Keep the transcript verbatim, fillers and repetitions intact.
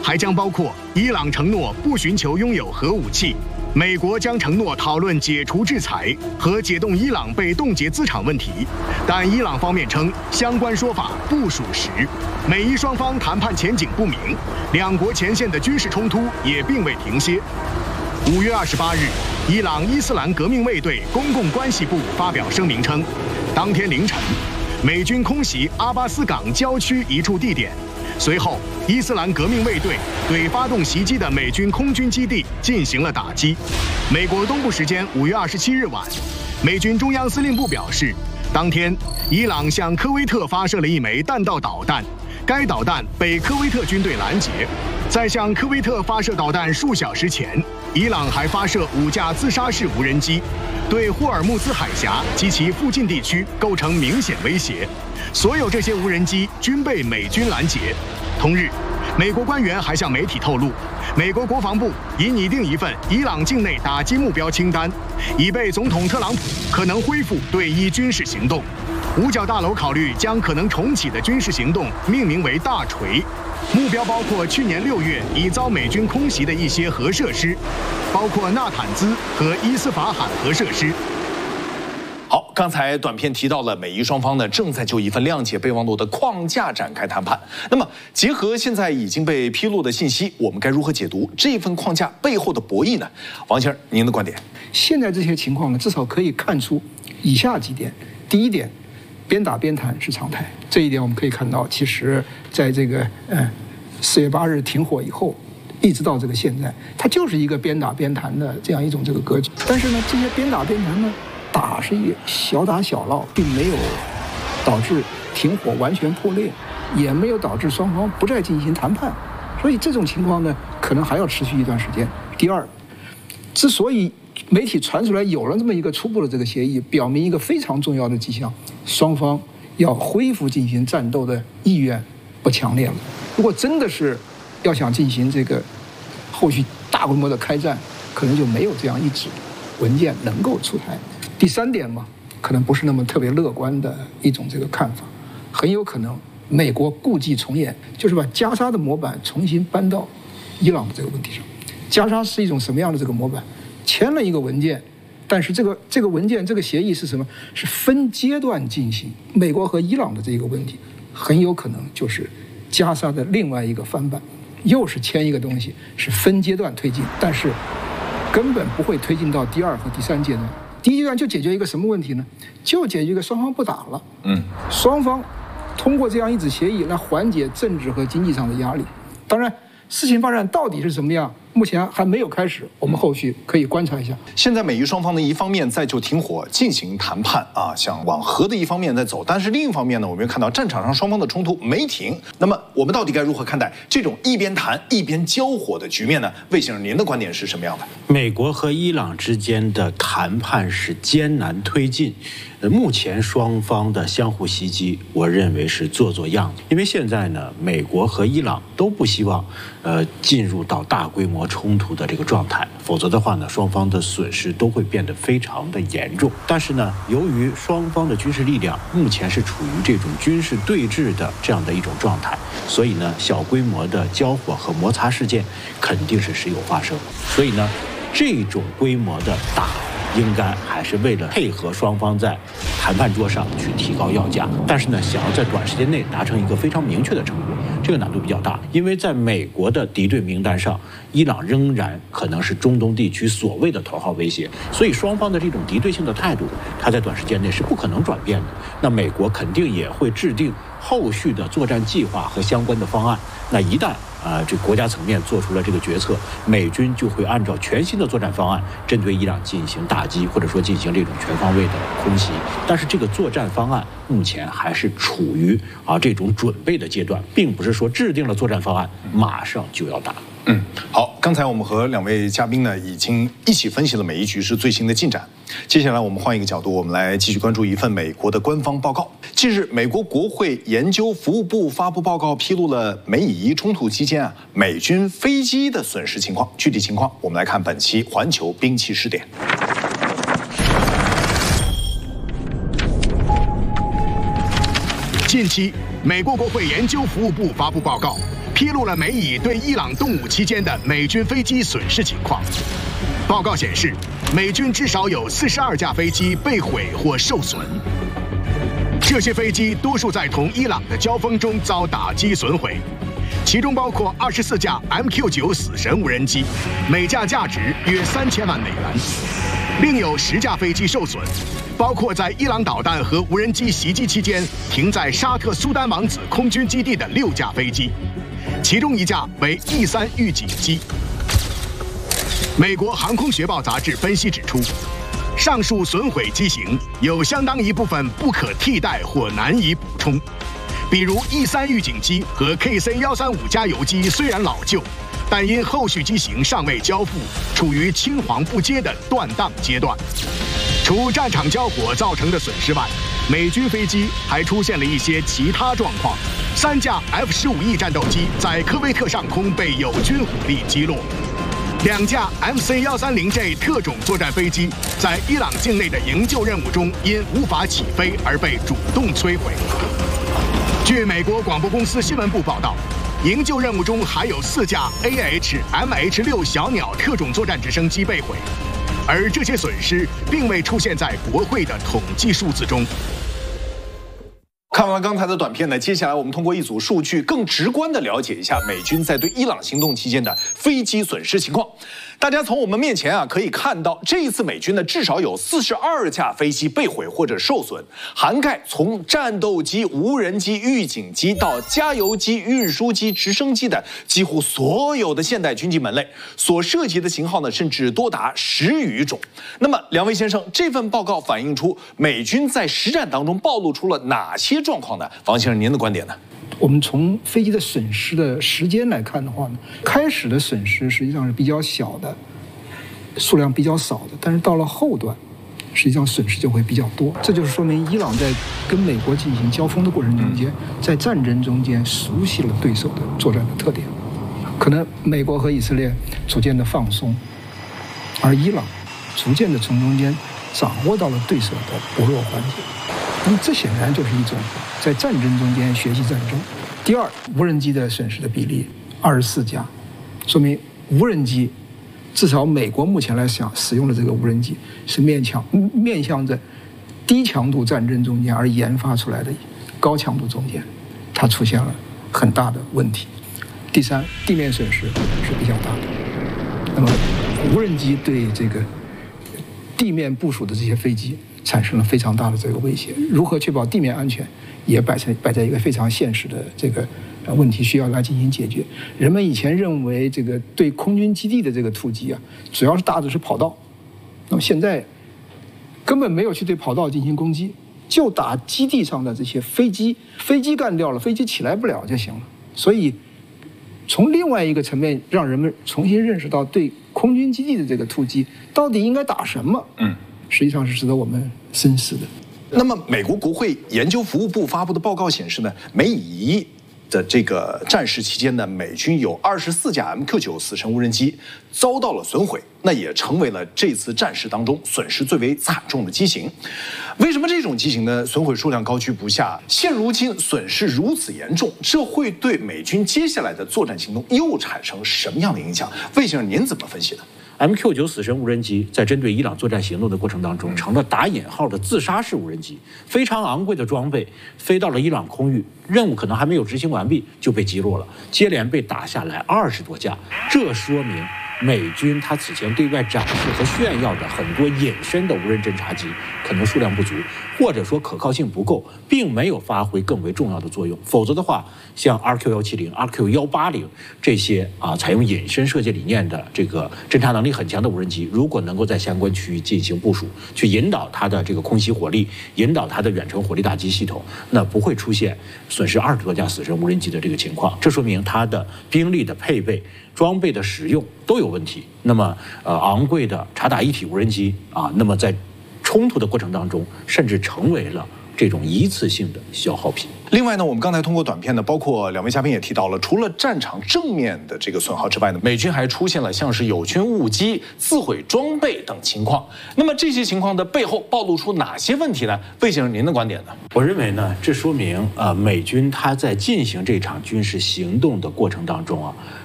还将包括伊朗承诺不寻求拥有核武器，美国将承诺讨论解除制裁和解冻伊朗被冻结资产问题，但伊朗方面称相关说法不属实。美伊双方谈判前景不明，两国前线的军事冲突也并未停歇。五月二十八日，伊朗伊斯兰革命卫队公共关系部发表声明称，当天凌晨，美军空袭阿巴斯港郊区一处地点，随后伊斯兰革命卫队对发动袭击的美军空军基地进行了打击。美国东部时间五月二十七日晚，美军中央司令部表示，当天伊朗向科威特发射了一枚弹道导弹，该导弹被科威特军队拦截。在向科威特发射导弹数小时前，伊朗还发射五架自杀式无人机，对霍尔木兹海峡及其附近地区构成明显威胁。所有这些无人机均被美军拦截。同日，美国官员还向媒体透露，美国国防部已拟定一份伊朗境内打击目标清单，以备总统特朗普可能恢复对伊军事行动。五角大楼考虑将可能重启的军事行动命名为“大锤”，目标包括去年六月已遭美军空袭的一些核设施，包括纳坦兹和伊斯法罕核设施。 好，刚才短片提到了美伊双方呢正在就一份谅解备忘录的框架展开谈判。那么，结合现在已经被披露的信息，我们该如何解读这份框架背后的博弈呢？王先生，您的观点？ 现在这些情况呢，至少可以看出以下几点。第一点，边打边谈是常态，这一点我们可以看到，其实在这个呃四月八日停火以后，一直到这个现在，它就是一个边打边谈的这样一种这个格局。但是呢，这些边打边谈呢，打是一小打小闹，并没有导致停火完全破裂，也没有导致双方不再进行谈判，所以这种情况呢，可能还要持续一段时间。第二，之所以媒体传出来有了这么一个初步的这个协议，表明一个非常重要的迹象，双方要恢复进行战斗的意愿不强烈了。如果真的是要想进行这个后续大规模的开战，可能就没有这样一纸文件能够出台。第三点嘛，可能不是那么特别乐观的一种这个看法，很有可能美国故伎重演，就是把加沙的模板重新搬到伊朗的这个问题上。加沙是一种什么样的这个模板？签了一个文件，但是这个这个文件这个协议是什么？是分阶段进行。美国和伊朗的这个问题，很有可能就是加沙的另外一个翻版，又是签一个东西，是分阶段推进，但是根本不会推进到第二和第三阶段。第一阶段就解决一个什么问题呢？就解决一个双方不打了，嗯，双方通过这样一纸协议来缓解政治和经济上的压力。当然，事情发展到底是什么样，目前还没有开始，我们后续可以观察一下。 现在美伊双方的一方面在就停火进行谈判啊，想往和的一方面在走，但是另一方面呢，我们又看到战场上双方的冲突没停。那么我们到底该如何看待这种一边谈一边交火的局面呢？魏先生，您的观点是什么样的？ 美国和伊朗之间的谈判是艰难推进。目前双方的相互袭击，我认为是做做样子。因为现在呢，美国和伊朗都不希望，呃，进入到大规模冲突的这个状态，否则的话呢，双方的损失都会变得非常的严重。但是呢，由于双方的军事力量目前是处于这种军事对峙的这样的一种状态，所以呢，小规模的交火和摩擦事件肯定是时有发生。所以呢，这种规模的打，应该还是为了配合双方在谈判桌上去提高要价，但是呢，想要在短时间内达成一个非常明确的成果，这个难度比较大。因为在美国的敌对名单上，伊朗仍然可能是中东地区所谓的头号威胁，所以双方的这种敌对性的态度，它在短时间内是不可能转变的。那美国肯定也会制定后续的作战计划和相关的方案。那一旦啊、呃，这国家层面做出了这个决策，美军就会按照全新的作战方案，针对伊朗进行打击，或者说进行这种全方位的空袭。但是这个作战方案目前还是处于啊这种准备的阶段，并不是说制定了作战方案马上就要打。 嗯，好，刚才我们和两位嘉宾呢已经一起分析了美伊局势最新的进展。接下来我们换一个角度，我们来继续关注一份美国的官方报告。近日，美国国会研究服务部发布报告，披露了美以冲突期间啊美军飞机的损失情况。具体情况，我们来看本期环球兵器试点。 近期，美国国会研究服务部发布报告， 披露了美以对伊朗动武期间的美军飞机损失情况。报告显示，美军至少有四十二架飞机被毁或受损。这些飞机多数在同伊朗的交锋中遭打击损毁，其中包括二十四架 M Q 九 死神无人机，每架价值约三千万美元。另有十架飞机受损，包括在伊朗导弹和无人机袭击期间停在沙特苏丹王子空军基地的六架飞机，其中一架为 E 三预警机。美国航空学报杂志分析指出，上述损毁机型有相当一部分不可替代或难以补充，比如 E 三预警机和 K C 一三五加油机虽然老旧，但因后续机型尚未交付，处于青黄不接的断档阶段。除战场交火造成的损失外，美军飞机还出现了一些其他状况。三架 F 十五 E 战斗机在科威特上空被友军火力击落。两架 M C 一三零 J 特种作战飞机在伊朗境内的营救任务中因无法起飞而被主动摧毁。据美国广播公司新闻部报道，营救任务中还有四架 A H M H 六小鸟特种作战直升机被毁，而这些损失并未出现在国会的统计数字中。 看完刚才的短片呢，接下来我们通过一组数据，更直观地了解一下美军在对伊朗行动期间的飞机损失情况。大家从我们面前啊可以看到，这一次美军呢至少有四十二架飞机被毁或者受损，涵盖从战斗机、无人机、预警机到加油机、运输机、直升机的几乎所有的现代军机门类，所涉及的型号呢甚至多达十余种。那么，两位先生，这份报告反映出美军在实战当中暴露出了哪些状况呢？王先生，您的观点呢？ 我们从飞机的损失的时间来看的话呢，开始的损失实际上是比较小的，数量比较少的，但是到了后段，实际上损失就会比较多。这就是说明伊朗在跟美国进行交锋的过程中间，在战争中间熟悉了对手的作战的特点。可能美国和以色列逐渐的放松，而伊朗逐渐的从中间掌握到了对手的薄弱环节。那么这显然就是一种在战争中间学习战争。第二，无人机的损失的比例二十四架，说明无人机至少美国目前来讲使用的这个无人机是面向面向着低强度战争中间而研发出来的高强度中间，它出现了很大的问题。第三，地面损失是比较大的。那么无人机对这个地面部署的这些飞机产生了非常大的这个威胁，如何确保地面安全，也摆在摆在一个非常现实的这个问题需要来进行解决。人们以前认为这个对空军基地的这个突击啊，主要是打的是跑道，那么现在根本没有去对跑道进行攻击，就打基地上的这些飞机，飞机干掉了，飞机起来不了就行了。所以从另外一个层面，让人们重新认识到对空军基地的这个突击到底应该打什么，嗯，实际上是值得我们深思的。 那么，美国国会研究服务部发布的报告显示呢，美以的这个战事期间呢，美军有二十四架 M Q 九 死神无人机遭到了损毁，那也成为了这次战事当中损失最为惨重的机型。为什么这种机型呢损毁数量高居不下？现如今损失如此严重，这会对美军接下来的作战行动又产生什么样的影响？魏先生，您怎么分析的 ？M Q 九 死神无人机在针对伊朗作战行动的过程当中，成了打引号的自杀式无人机，非常昂贵的装备飞到了伊朗空域，任务可能还没有执行完毕就被击落了，接连被打下来二十多架。这说明美军他此前对外展示和炫耀的很多隐身的无人侦察机可能数量不足，或者说可靠性不够，并没有发挥更为重要的作用。否则的话，像 R Q 一七零、R Q 一八零这些啊采用隐身射击理念的这个侦察能力很强的无人机，如果能够在相关区域进行部署，去引导它的这个空袭火力，引导它的远程火力打击系统，那不会出现损失二十多架死神无人机的这个情况。这说明它的兵力的配备、装备的使用都有问题。那么，呃，昂贵的察打一体无人机啊，那么在冲突的过程当中，甚至成为了这种一次性的消耗品。 另外呢，我们刚才通过短片呢，包括两位嘉宾也提到了，除了战场正面的这个损耗之外呢，美军还出现了像是友军误击、自毁装备等情况。那么这些情况的背后暴露出哪些问题呢？魏先生，您的观点呢？ 我认为呢，这说明啊、呃，美军他在进行这场军事行动的过程当中啊，